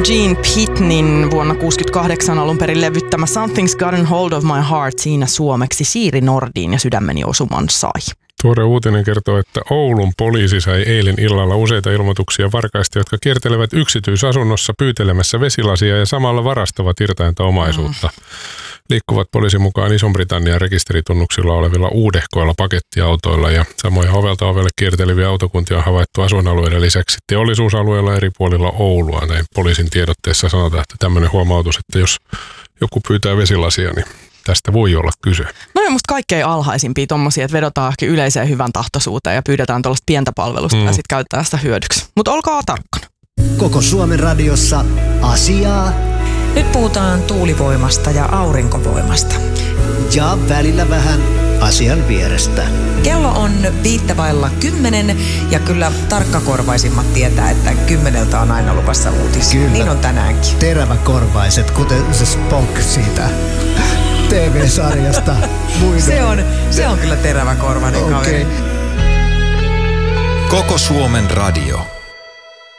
Gene Pitneyn vuonna 1968 alun perin levyttämä Something's Gotten Hold of My Heart, siinä suomeksi Siiri Nordin ja Sydämeni osuman sai. Tuore uutinen kertoo, että Oulun poliisi sai eilen illalla useita ilmoituksia varkaista, jotka kiertelevät yksityisasunnossa pyytelemässä vesilasia ja samalla varastavat irtainta omaisuutta. Liikkuvat poliisin mukaan Ison-Britannian rekisteritunnuksilla olevilla uudehkoilla pakettiautoilla ja samoja ovelta ovelle kierteleviä autokuntia on havaittu asuinalueiden lisäksi teollisuusalueilla eri puolilla Oulua. Näin poliisin tiedotteessa sanotaan, että tämmöinen huomautus, että jos joku pyytää vesilasia, niin tästä voi olla kyse. No ja musta kaikkein alhaisimpia tommosia, että vedotaan yleiseen hyvän tahtoisuuteen ja pyydetään tuollaista pientä palvelusta ja sitten käytetään sitä hyödyksi. Mutta olkaa tarkkana. Koko Suomen radiossa asiaa. Nyt puhutaan tuulivoimasta ja aurinkovoimasta. Ja välillä vähän asian vierestä. Kello on 9:05 ja kyllä tarkkakorvaisimmat tietää, että 10 on aina luvassa uutisia. Kyllä. Niin on tänäänkin. Teräväkorvaiset, kuten se Spock siitä TV-sarjasta. Se on kyllä teräväkorvainen kaveri. Koko Suomen radio.